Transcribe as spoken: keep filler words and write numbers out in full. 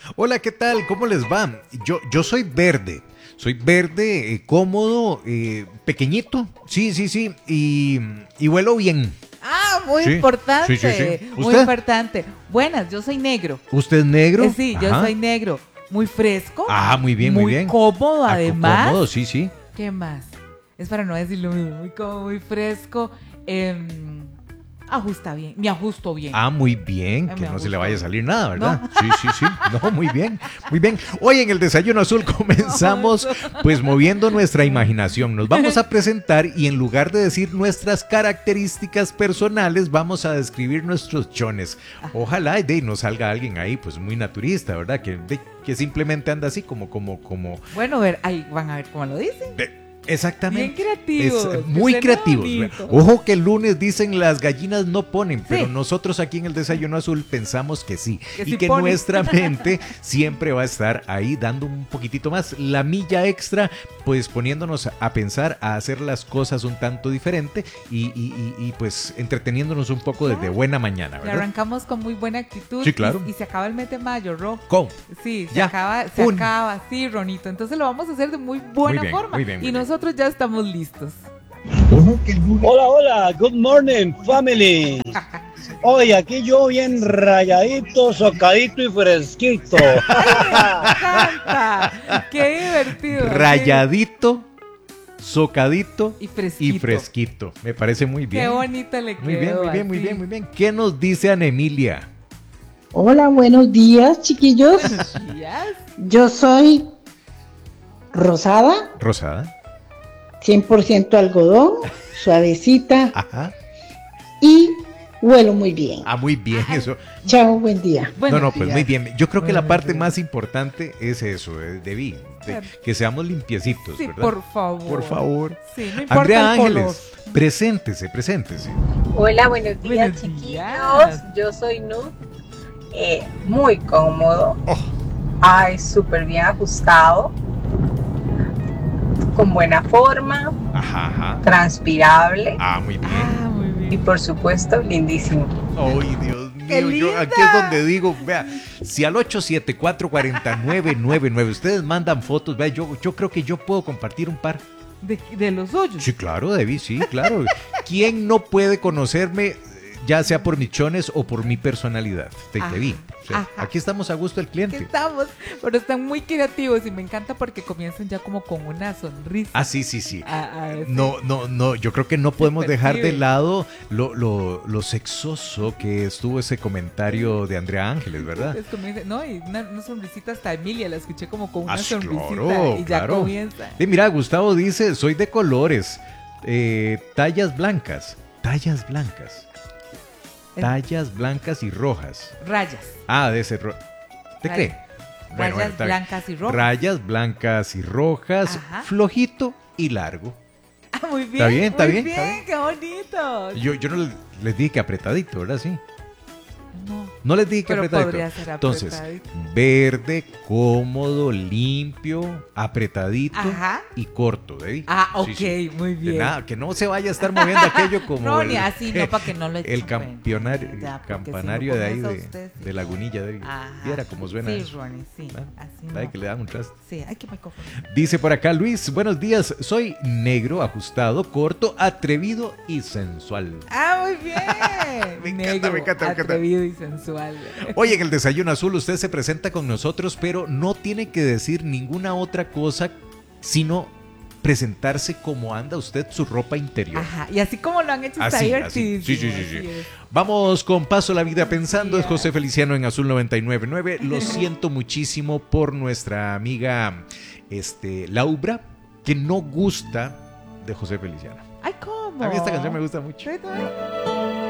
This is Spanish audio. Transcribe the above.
Hola, ¿qué tal? ¿Cómo les va? Yo, yo soy verde. Soy verde, eh, cómodo, eh, pequeñito. Sí, sí, sí. Y, y huelo bien. Ah, muy Sí, importante. sí, sí, sí. Muy ¿Usted? importante. Buenas, yo soy negro. ¿Usted es negro? Eh, sí, yo Ajá. soy negro. Muy fresco. Ah, muy bien, muy bien. Cómodo, Ah, co- además. Cómodo, sí, sí. ¿Qué más? Es para no decir lo mismo. Muy cómodo, muy fresco. em, ajusta bien. Me ajusto bien. Ah, muy bien, Ay, que me no se le gusta. vaya a salir nada, ¿verdad? No. Sí, sí, sí. No, muy bien, muy bien. Hoy en el Desayuno Azul comenzamos pues moviendo nuestra imaginación. Nos vamos a presentar y en lugar de decir nuestras características personales, vamos a describir nuestros chones. Ojalá y de, nos salga alguien ahí pues muy naturista, ¿verdad? Que, de, que simplemente anda así como, como, como... Bueno, ver, ahí van a ver cómo lo dicen. de- Exactamente. Bien creativos, Es, que muy suena creativos. bonito. Ojo que el lunes dicen las gallinas no ponen, pero Sí. nosotros aquí en el Desayuno Azul pensamos que sí. Que y sí que ponen. nuestra mente siempre va a estar ahí dando un poquitito más la milla extra, pues poniéndonos a pensar, a hacer las cosas un tanto diferente y, y- y- y, pues entreteniéndonos un poco desde Claro. buena mañana, Y ¿verdad? arrancamos con muy buena actitud. Sí, claro. Y, y se acaba el mes de mayo, Ro. ¿Cómo? Sí, se Ya. acaba, se Un. acaba, sí, Ronito. Entonces lo vamos a hacer de muy buena Muy bien, forma. muy bien, muy y bien. nosotros ya estamos listos. Hola, hola, good morning, family. Hoy aquí yo bien rayadito, socadito y fresquito. ¡Me encanta! ¡Qué divertido! Rayadito, socadito Y fresquito. y fresquito. Me parece muy Qué, bien. qué bonita le quedó. Muy bien, muy bien, muy así. bien, muy bien. ¿Qué nos dice Ana Emilia? Hola, buenos días, chiquillos. Días. Yo soy rosada, Rosada. cien por ciento algodón, suavecita Ajá. y huelo muy bien. Ah, muy bien eso. Chao, buen día. Buenos no, no, pues días. muy bien. Yo creo que la Buenos parte días. más importante es eso, eh, de, vi- de Claro. que seamos limpiecitos, Sí, ¿verdad? por favor. Por favor. Sí, no importa Andrea el color. Ángeles, preséntese, preséntese. Hola, buenos días, Buenos chiquillos. días. Yo soy Nud, eh, muy cómodo. Oh. Ay, súper bien ajustado, con buena forma, Ajá, ajá. transpirable Ah, muy bien. Ah, muy y bien. por supuesto lindísimo. Ay, Dios ¡Qué mío, yo, linda! aquí es donde digo, vea, si al ocho siete cuatro, cuatro nueve nueve nueve ustedes mandan fotos, vea, yo, yo creo que yo puedo compartir un par. De, de los suyos. Sí, claro, Debbie, sí, claro. ¿Quién no puede conocerme, eh, ya sea por mis chones o por mi personalidad? Te, Ajá, te vi. O sea, ajá. aquí estamos a gusto del Que cliente. estamos, pero están muy creativos y me encanta porque comienzan ya como con una sonrisa. Ah, sí, sí, sí. A- a decir, No, no, no, yo creo que no podemos dejar de percibe. lado lo, lo, lo sexoso que estuvo ese comentario de Andrea Ángeles, ¿verdad? Es como dice- no, y una, una sonrisita hasta Emilia, la escuché como con una Ah, sonrisita claro, y ya claro. comienza. Y mira, Gustavo dice, soy de colores, eh, tallas blancas, tallas blancas, Es- tallas blancas y rojas. Rayas. Ah, de ese ro- ¿Te Ray- cree? Bueno, Rayas bueno, está bien. blancas y rojas. Rayas blancas y rojas, Ajá. flojito y largo. Ah, muy bien. Está bien, está muy bien, está bien. Qué bonito. Yo, yo no les, les dije que apretadito, ¿verdad? Sí. No. No les dije que Pero apretadito. podría ser Entonces, apretadito. verde, cómodo, limpio, apretadito Ajá. y corto, ¿eh? Ah, ok, Sí, sí. muy De bien. nada, que no se vaya a estar moviendo aquello como No, el, ni así, no, para que no lo echen el cuenta. campionario, Ya, porque campanario si no de ahí con de, eso usted sí. de Lagunilla. De, Ajá. viera cómo suena Sí, eso. Ronnie, sí. ¿Ah? Así Ay, no. que le dan un traste. Sí, hay que me confundí. Dice por acá Luis, buenos días, soy negro, ajustado, corto, atrevido y sensual. Ah, muy bien. Me encanta, Negro, me encanta, me encanta. atrevido y sensual. Oye, en el Desayuno Azul usted se presenta con nosotros, pero no tiene que decir ninguna otra cosa, sino presentarse como anda usted su ropa interior. Ajá, y así como lo han hecho, está Así, así. divertidísimo. Sí, sí, sí, así sí. es. Vamos con Paso la Vida Pensando, es Yeah. José Feliciano en Azul noventa y nueve punto nueve. Lo siento muchísimo por nuestra amiga este, Laura, que no gusta de José Feliciano. Ay, ¿cómo? A mí esta canción me gusta mucho. Sí, también.